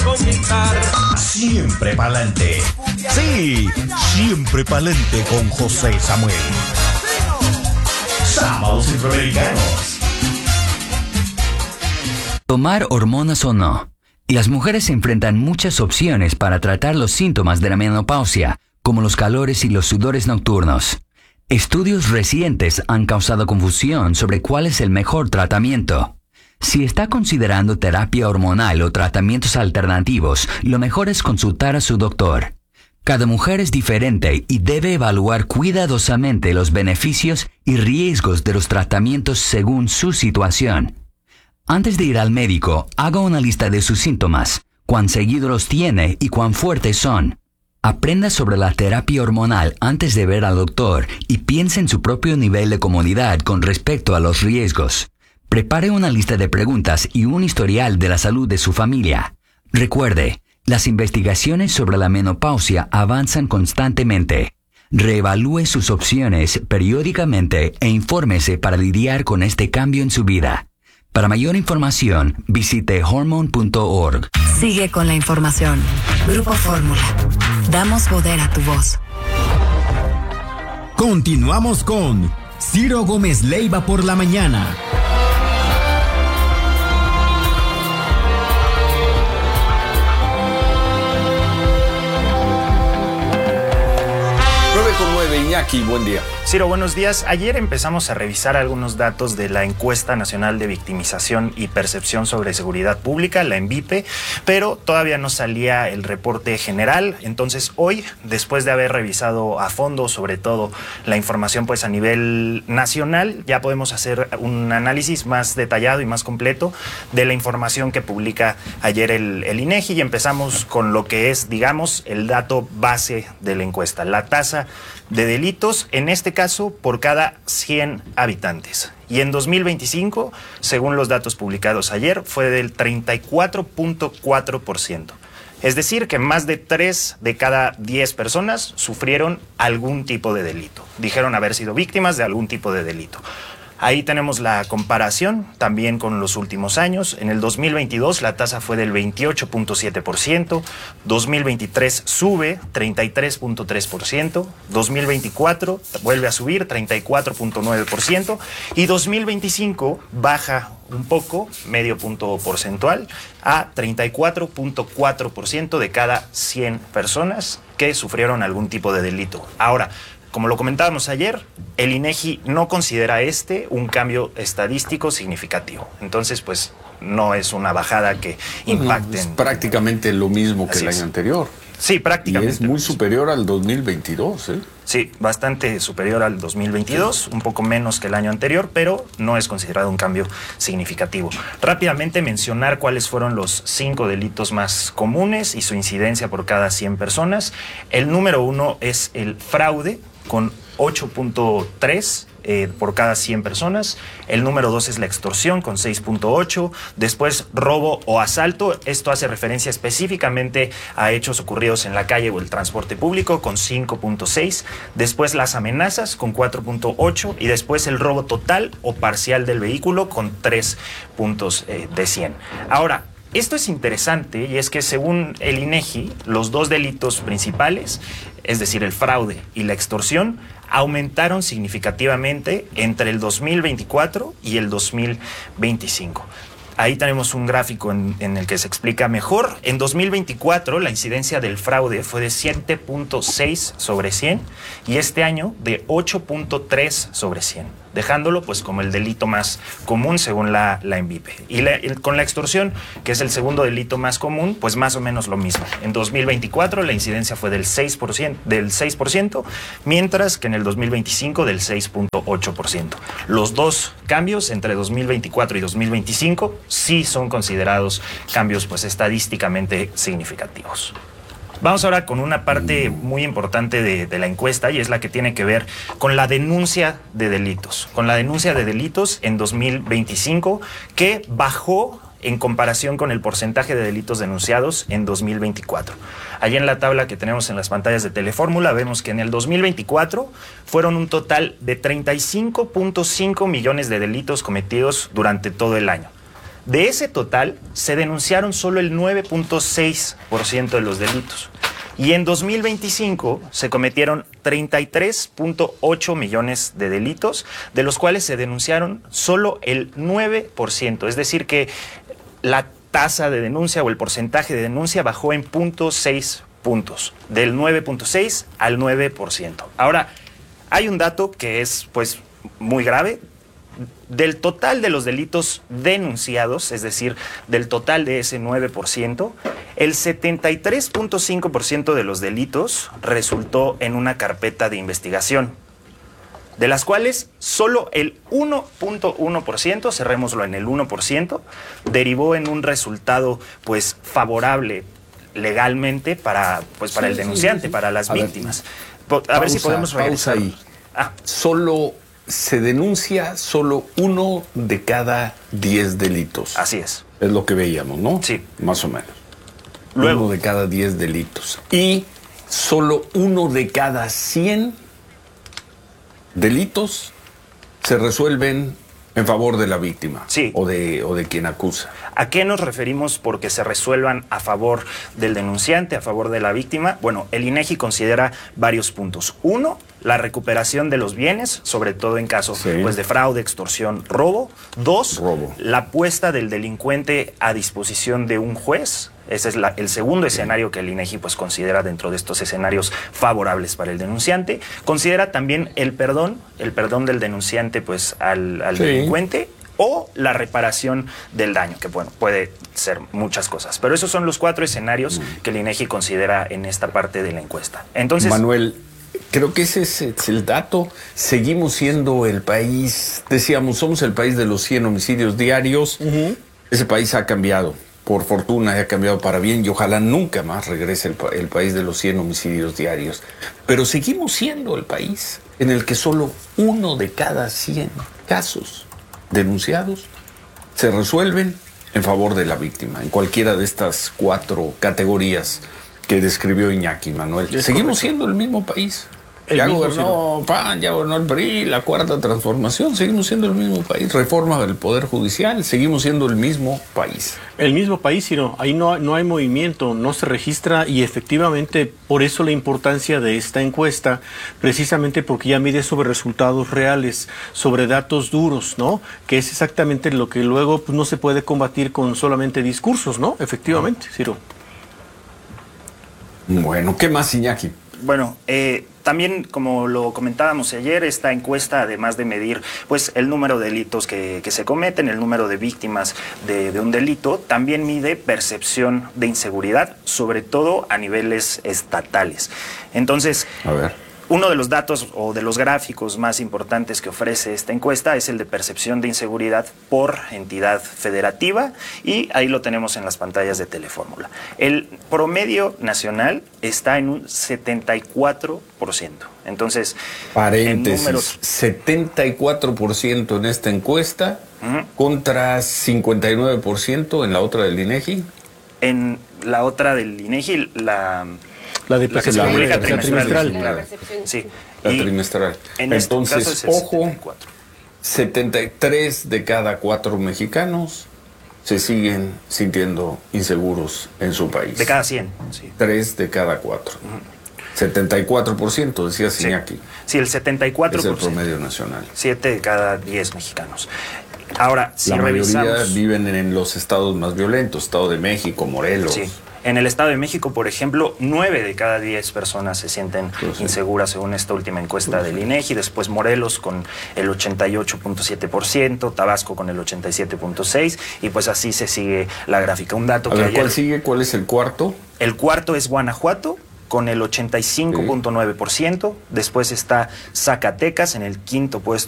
Siempre pa'lante. Sí, siempre pa'lante con José Samuel. Sábados Centroamericanos. Tomar hormonas o no. Las mujeres enfrentan muchas opciones para tratar los síntomas de la menopausia, como los calores y los sudores nocturnos. Estudios recientes han causado confusión sobre cuál es el mejor tratamiento. Si está considerando terapia hormonal o tratamientos alternativos, lo mejor es consultar a su doctor. Cada mujer es diferente y debe evaluar cuidadosamente los beneficios y riesgos de los tratamientos según su situación. Antes de ir al médico, haga una lista de sus síntomas, cuán seguido los tiene y cuán fuertes son. Aprenda sobre la terapia hormonal antes de ver al doctor y piense en su propio nivel de comodidad con respecto a los riesgos. Prepare una lista de preguntas y un historial de la salud de su familia. Recuerde, las investigaciones sobre la menopausia avanzan constantemente. Reevalúe sus opciones periódicamente e infórmese para lidiar con este cambio en su vida. Para mayor información, visite hormone.org. Sigue con la información. Grupo Fórmula. Damos poder a tu voz. Continuamos con Ciro Gómez Leiva por la mañana. Iñaki, buen día. Ciro, buenos días. Ayer empezamos a revisar algunos datos de la Encuesta Nacional de Victimización y Percepción sobre Seguridad Pública, la ENVIPE, pero todavía no salía el reporte general. Entonces hoy, después de haber revisado a fondo, sobre todo la información pues a nivel nacional, ya podemos hacer un análisis más detallado y más completo de la información que publica ayer el INEGI, y empezamos con lo que es, digamos, el dato base de la encuesta, la tasa de delitos, en este caso por cada 100 habitantes. Y en 2025, según los datos publicados ayer, fue del 34.4%. Es decir, que más de 3 de cada 10 personas sufrieron algún tipo de delito. Dijeron haber sido víctimas de algún tipo de delito. Ahí tenemos la comparación también con los últimos años. En el 2022 la tasa fue del 28.7%, 2023 sube 33.3%, 2024 vuelve a subir 34.9% y 2025 baja un poco, medio punto porcentual, a 34.4% de cada 100 personas que sufrieron algún tipo de delito. Ahora, como lo comentábamos ayer, el INEGI no considera un cambio estadístico significativo. Entonces, pues, no es una bajada que impacte. Es prácticamente lo mismo que el año anterior. Sí, prácticamente. Y es muy superior al 2022, ¿eh? Sí, bastante superior al 2022, un poco menos que el año anterior, pero no es considerado un cambio significativo. Rápidamente mencionar cuáles fueron los 5 delitos más comunes y su incidencia por cada 100 personas. El número 1 es el fraude, con 8.3 por cada 100 personas. El número 2 es la extorsión, con 6.8. Después, robo o asalto. Esto hace referencia específicamente a hechos ocurridos en la calle o el transporte público, con 5.6. Después, las amenazas, con 4.8. Y después, el robo total o parcial del vehículo, con 3 puntos de 100. Ahora, esto es interesante, y es que según el INEGI, los 2 delitos principales, es decir, el fraude y la extorsión, aumentaron significativamente entre el 2024 y el 2025. Ahí tenemos un gráfico en el que se explica mejor. En 2024 la incidencia del fraude fue de 7.6 sobre 100 y este año de 8.3 sobre 100, dejándolo pues como el delito más común según la ENVIPE. Y con la extorsión, que es el segundo delito más común, pues más o menos lo mismo. En 2024 la incidencia fue del 6%, mientras que en el 2025 del 6.8%. Los 2 cambios entre 2024 y 2025 sí son considerados cambios pues estadísticamente significativos. Vamos ahora con una parte muy importante de la encuesta, y es la que tiene que ver con la denuncia de delitos. Con la denuncia de delitos en 2025, que bajó en comparación con el porcentaje de delitos denunciados en 2024. Allí en la tabla que tenemos en las pantallas de Telefórmula vemos que en el 2024 fueron un total de 35.5 millones de delitos cometidos durante todo el año. De ese total, se denunciaron solo el 9.6% de los delitos. Y en 2025 se cometieron 33.8 millones de delitos, de los cuales se denunciaron solo el 9%. Es decir, que la tasa de denuncia o el porcentaje de denuncia bajó en 0.6 puntos, del 9.6 al 9%. Ahora, hay un dato que es pues muy grave. Del total de los delitos denunciados, es decir, del total de ese 9%, el 73.5% de los delitos resultó en una carpeta de investigación, de las cuales solo el 1.1%, cerrémoslo en el 1%, derivó en un resultado pues favorable legalmente para el denunciante, para las víctimas. A ver si podemos regresar. Pausa ahí. Se denuncia solo 1 de cada 10 delitos. Así es. Es lo que veíamos, ¿no? Sí. Más o menos. Luego, 1 de cada 10 delitos. Y solo 1 de cada 100 delitos se resuelven en favor de la víctima. Sí. O de quien acusa. ¿A qué nos referimos porque se resuelvan a favor del denunciante, a favor de la víctima? Bueno, el INEGI considera varios puntos. 1, la recuperación de los bienes, sobre todo en casos pues, de fraude, extorsión, robo. 2, la puesta del delincuente a disposición de un juez. Ese es el segundo escenario que el INEGI pues, considera dentro de estos escenarios favorables para el denunciante. Considera también el perdón del denunciante pues, al delincuente, o la reparación del daño, que bueno, puede ser muchas cosas. Pero esos son los 4 escenarios que el INEGI considera en esta parte de la encuesta. Entonces, Manuel, creo que ese es el dato. Seguimos siendo el país, decíamos, somos el país de los 100 homicidios diarios. Ese país ha cambiado. Por fortuna ha cambiado para bien y ojalá nunca más regrese el país de los 100 homicidios diarios. Pero seguimos siendo el país en el que solo 1 de cada 100 casos denunciados se resuelven en favor de la víctima, en cualquiera de estas 4 categorías que describió Iñaki, Manuel. Seguimos siendo el mismo país. Ya gobernó PAN, ya gobernó el PRI, la Cuarta Transformación, seguimos siendo el mismo país. Reforma del Poder Judicial, seguimos siendo el mismo país. El mismo país, Ciro. Ahí no hay movimiento, no se registra y efectivamente por eso la importancia de esta encuesta, precisamente porque ya mide sobre resultados reales, sobre datos duros, ¿no? Que es exactamente lo que luego pues, no se puede combatir con solamente discursos, ¿no? Efectivamente, Ciro. Bueno, ¿qué más, Iñaki? Bueno, también, como lo comentábamos ayer, esta encuesta, además de medir pues, el número de delitos que se cometen, el número de víctimas de un delito, también mide percepción de inseguridad, sobre todo a niveles estatales. Entonces, a ver. Uno de los datos o de los gráficos más importantes que ofrece esta encuesta es el de percepción de inseguridad por entidad federativa y ahí lo tenemos en las pantallas de Telefórmula. El promedio nacional está en un 74%. Entonces, paréntesis, en números... 74% en esta encuesta contra 59% en la otra del INEGI. En la otra del INEGI, la de percepción trimestral. Claro. Sí. La trimestral. En entonces, este caso es el ojo, 73 de cada 4 mexicanos se siguen sintiendo inseguros en su país. De cada 100. Sí. 3 de cada 4. 74%, decía Iñaki. Sí, el 74%. Es el promedio nacional. 7 de cada 10 mexicanos. Ahora, si la revisamos... mayoría viven en los estados más violentos, Estado de México, Morelos. Sí. En el Estado de México, por ejemplo, 9 de cada 10 personas se sienten inseguras según esta última encuesta del INEGI. Después Morelos con el 88.7%, Tabasco con el 87.6% y pues así se sigue la gráfica. Un dato que ¿cuál sigue? ¿Cuál es el cuarto? El cuarto es Guanajuato con el 85.9%. Después está Zacatecas en el quinto puesto